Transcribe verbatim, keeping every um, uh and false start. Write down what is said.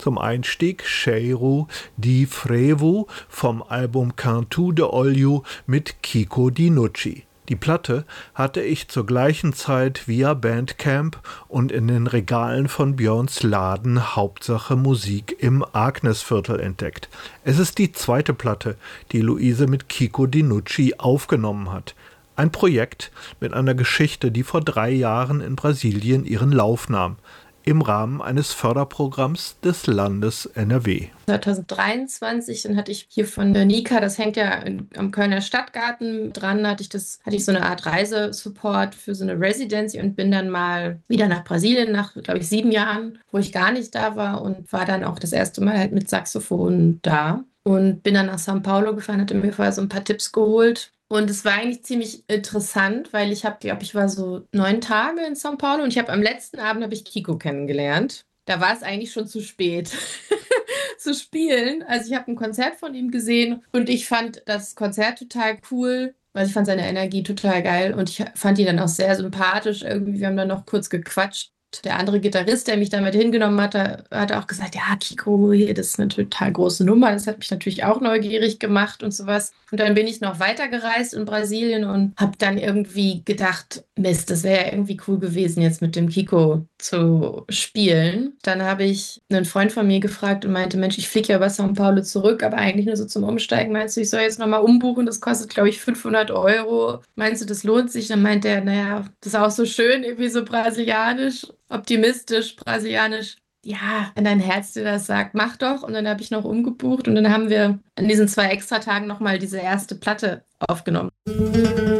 Zum Einstieg Cheiro di Frevo vom Album Cantu de Olio mit Kiko Dinucci. Die Platte hatte ich zur gleichen Zeit via Bandcamp und in den Regalen von Björns Laden Hauptsache Musik im Agnesviertel entdeckt. Es ist die zweite Platte, die Luise mit Kiko Dinucci aufgenommen hat. Ein Projekt mit einer Geschichte, die vor drei Jahren in Brasilien ihren Lauf nahm, im Rahmen eines Förderprogramms des Landes N R W. zwanzig dreiundzwanzig, dann hatte ich hier von der Nika, das hängt ja in, am Kölner Stadtgarten dran, hatte ich das, hatte ich so eine Art Reisesupport für so eine Residency und bin dann mal wieder nach Brasilien, nach, glaube ich, sieben Jahren, wo ich gar nicht da war und war dann auch das erste Mal halt mit Saxophon da und bin dann nach São Paulo gefahren, hatte mir vorher so ein paar Tipps geholt. Und es war eigentlich ziemlich interessant, weil ich habe, glaube ich, war so neun Tage in São Paulo und ich habe am letzten Abend habe ich Kiko kennengelernt. Da war es eigentlich schon zu spät zu spielen. Also ich habe ein Konzert von ihm gesehen und ich fand das Konzert total cool. Also ich fand seine Energie total geil und ich fand ihn dann auch sehr sympathisch. Irgendwie, wir haben dann noch kurz gequatscht. Der andere Gitarrist, der mich damit hingenommen hatte, hat auch gesagt, ja, Kiko, hier, das ist eine total große Nummer. Das hat mich natürlich auch neugierig gemacht und sowas. Und dann bin ich noch weitergereist in Brasilien und habe dann irgendwie gedacht, Mist, das wäre ja irgendwie cool gewesen, jetzt mit dem Kiko zu spielen. Dann habe ich einen Freund von mir gefragt und meinte, Mensch, ich fliege ja über São Paulo zurück, aber eigentlich nur so zum Umsteigen. Meinst du, ich soll jetzt nochmal umbuchen? Das kostet, glaube ich, fünfhundert Euro. Meinst du, das lohnt sich? Dann meinte er, naja, das ist auch so schön, irgendwie so brasilianisch, optimistisch, brasilianisch. Ja, wenn dein Herz dir das sagt, mach doch. Und dann habe ich noch umgebucht und dann haben wir an diesen zwei Extratagen nochmal diese erste Platte aufgenommen.